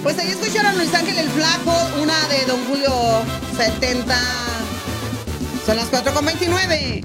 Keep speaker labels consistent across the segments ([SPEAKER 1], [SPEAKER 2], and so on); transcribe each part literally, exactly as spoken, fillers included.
[SPEAKER 1] Pues ahí escucharon Luis Ángel el Flaco, una de Don Julio setenta. Son las cuatro con veintinueve.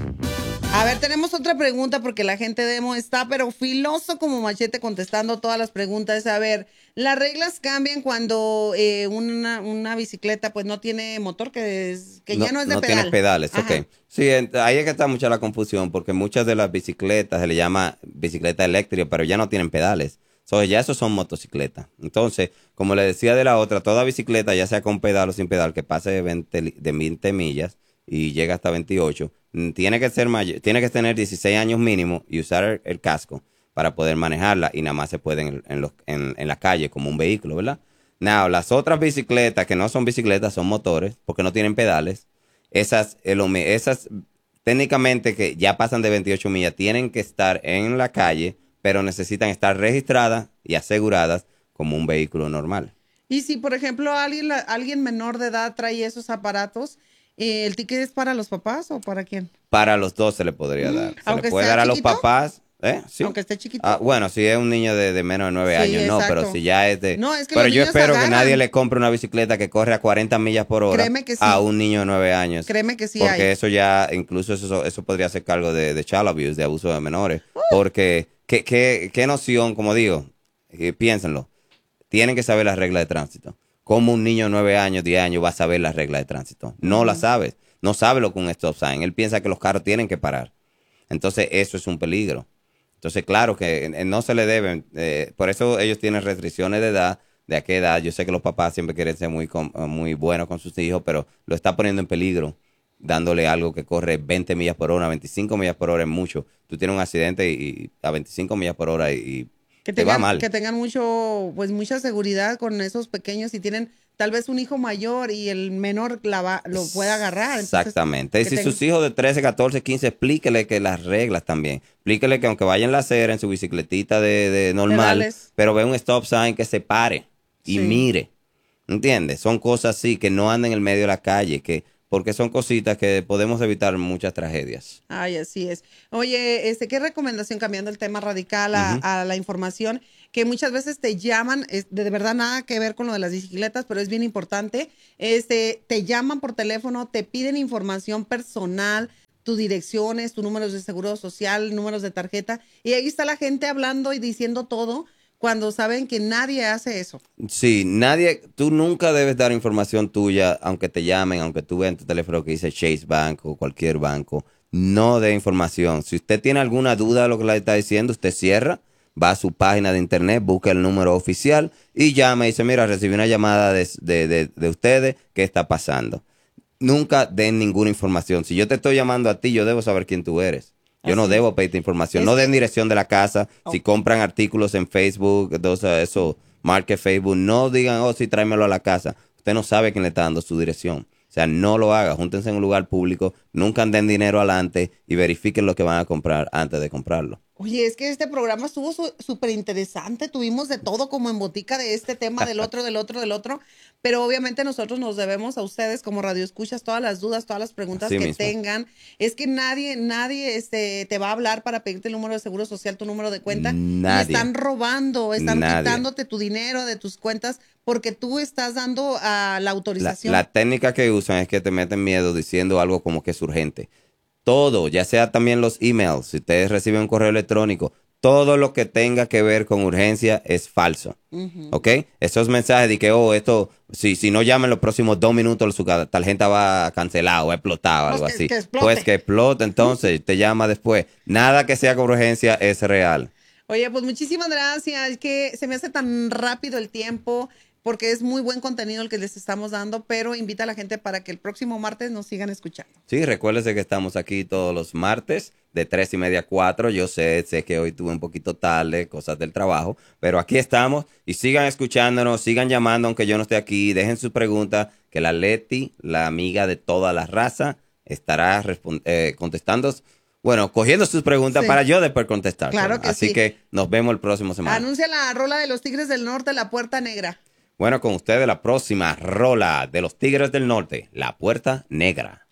[SPEAKER 1] A ver, tenemos otra pregunta porque la gente demo está, pero filoso como machete contestando todas las preguntas. A ver, las reglas cambian cuando eh, una, una bicicleta pues no tiene motor, que, es, que
[SPEAKER 2] no,
[SPEAKER 1] ya no es de
[SPEAKER 2] no
[SPEAKER 1] pedal.
[SPEAKER 2] No tiene pedales,
[SPEAKER 1] Ajá.
[SPEAKER 2] ok. Sí, ahí es que está mucha la confusión porque muchas de las bicicletas se le llama bicicleta eléctrica, pero ya no tienen pedales. So, ya esos son motocicletas. Entonces, como le decía de la otra, toda bicicleta, ya sea con pedal o sin pedal, que pase de veinte, de veinte millas y llega hasta veintiocho, tiene que ser mayor, tiene que tener dieciséis años mínimo y usar el, el casco para poder manejarla y nada más se puede en, en, los, en, en la calle como un vehículo, ¿verdad? Now, las otras bicicletas que no son bicicletas, son motores, porque no tienen pedales, esas, el, esas técnicamente que ya pasan de veintiocho millas, tienen que estar en la calle, pero necesitan estar registradas y aseguradas como un vehículo normal.
[SPEAKER 1] Y si, por ejemplo, alguien, alguien menor de edad trae esos aparatos, eh, ¿el ticket es para los papás o para quién?
[SPEAKER 2] Para los dos se le podría
[SPEAKER 1] Mm,
[SPEAKER 2] dar. Se
[SPEAKER 1] aunque
[SPEAKER 2] le puede
[SPEAKER 1] sea
[SPEAKER 2] dar a
[SPEAKER 1] chiquito,
[SPEAKER 2] los papás. ¿Eh? Sí.
[SPEAKER 1] Aunque esté chiquito.
[SPEAKER 2] Ah, bueno, si es un niño de, de menos de nueve
[SPEAKER 1] Sí,
[SPEAKER 2] años, no,
[SPEAKER 1] exacto.
[SPEAKER 2] pero si ya es de...
[SPEAKER 1] No, es que
[SPEAKER 2] pero
[SPEAKER 1] los
[SPEAKER 2] yo
[SPEAKER 1] niños
[SPEAKER 2] espero
[SPEAKER 1] agarran.
[SPEAKER 2] que nadie le compre una bicicleta que corre a cuarenta millas por hora.
[SPEAKER 1] Créeme que sí.
[SPEAKER 2] A un niño de nueve años.
[SPEAKER 1] Créeme que sí
[SPEAKER 2] porque
[SPEAKER 1] hay.
[SPEAKER 2] eso ya, incluso eso, eso podría ser cargo de, de child abuse, de abuso de menores. Uh. Porque, ¿qué, qué, qué noción, como digo, eh, piénsenlo, tienen que saber las reglas de tránsito. ¿Cómo un niño de nueve años, diez años va a saber las reglas de tránsito? No uh-huh. la sabe. No sabe lo que un stop sign. Él piensa que los carros tienen que parar. Entonces, eso es un peligro. Entonces, claro que eh, no se le deben. Eh, por eso ellos tienen restricciones de edad, de a qué edad. Yo sé que los papás siempre quieren ser muy, muy buenos con sus hijos, pero lo está poniendo en peligro, dándole algo que corre veinte millas por hora, veinticinco millas por hora es mucho. Tú tienes un accidente y, y a veinticinco millas por hora y, y
[SPEAKER 1] que
[SPEAKER 2] te
[SPEAKER 1] tengan,
[SPEAKER 2] va mal.
[SPEAKER 1] Que tengan mucho, pues mucha seguridad con esos pequeños y tienen tal vez un hijo mayor y el menor la va, lo puede agarrar. Entonces,
[SPEAKER 2] exactamente. Y si
[SPEAKER 1] ten...
[SPEAKER 2] sus hijos de trece, catorce, quince, explíquele que las reglas también. Explíquele que aunque vaya en la acera, en su bicicletita de, de normal, Pedales. Pero ve un stop sign que se pare y sí. mire. ¿Entiendes? Son cosas así, que no anden en el medio de la calle, que porque son cositas que podemos evitar muchas tragedias.
[SPEAKER 1] Ay, así es. Oye, este, ¿qué recomendación, cambiando el tema radical a, uh-huh. a la información? Que muchas veces te llaman, es, de, de verdad nada que ver con lo de las bicicletas, pero es bien importante. Este, te llaman por teléfono, te piden información personal, tus direcciones, tus números de seguro social, números de tarjeta, y ahí está la gente hablando y diciendo todo, cuando saben que nadie hace eso.
[SPEAKER 2] Sí, nadie, tú nunca debes dar información tuya, aunque te llamen, aunque tú veas en tu teléfono que dice Chase Bank o cualquier banco, no dé información. Si usted tiene alguna duda de lo que le está diciendo, usted cierra, va a su página de internet, busca el número oficial y llama y dice, mira, recibí una llamada de, de, de, de ustedes, ¿qué está pasando? Nunca den ninguna información. Si yo te estoy llamando a ti, yo debo saber quién tú eres. Yo Así no debo pedirte información. Es no den dirección de la casa. Oh. Si compran artículos en Facebook, eso, marque Facebook, no digan, oh, sí, tráemelo a la casa. Usted no sabe quién le está dando su dirección. O sea, no lo haga. Júntense en un lugar público, nunca den dinero adelante y verifiquen lo que van a comprar antes de comprarlo.
[SPEAKER 1] Oye, es que este programa estuvo súper interesante. Tuvimos de todo como en botica de este tema, del otro, del otro, del otro. Pero obviamente nosotros nos debemos a ustedes como Radio Escuchas todas las dudas, todas las preguntas Así que mismo. tengan. Es que nadie, nadie este, te va a hablar para pedirte el número de seguro social, tu número de cuenta.
[SPEAKER 2] Nadie.
[SPEAKER 1] Y están robando, están
[SPEAKER 2] nadie.
[SPEAKER 1] quitándote tu dinero de tus cuentas porque tú estás dando uh, la autorización.
[SPEAKER 2] La, la técnica que usan es que te meten miedo diciendo algo como que es urgente. Todo, ya sea también los emails, si ustedes reciben un correo electrónico, todo lo que tenga que ver con urgencia es falso. Uh-huh. ¿Ok? Esos mensajes de que, oh, esto, si, si no llaman los próximos dos minutos, su tarjeta va a cancelar o va a explotar o algo
[SPEAKER 1] pues
[SPEAKER 2] así.
[SPEAKER 1] Que, que
[SPEAKER 2] pues que explote, entonces uh-huh. te llama después. Nada que sea con urgencia es real.
[SPEAKER 1] Oye, pues muchísimas gracias. Es que se me hace tan rápido el tiempo, porque es muy buen contenido el que les estamos dando, pero invita a la gente para que el próximo martes nos sigan escuchando.
[SPEAKER 2] Sí, recuérdense que estamos aquí todos los martes de tres y media a cuatro. Yo sé, sé que hoy tuve un poquito tarde, cosas del trabajo, pero aquí estamos y sigan escuchándonos, sigan llamando aunque yo no esté aquí, dejen sus preguntas, que la Leti, la amiga de toda la raza, estará eh, contestando, bueno, cogiendo sus preguntas sí. para yo después contestar.
[SPEAKER 1] Claro que
[SPEAKER 2] Así
[SPEAKER 1] sí.
[SPEAKER 2] que nos vemos el próximo semana.
[SPEAKER 1] Anuncia la rola de los Tigres del Norte, La Puerta Negra.
[SPEAKER 2] Bueno, con ustedes la próxima rola de los Tigres del Norte, La Puerta Negra.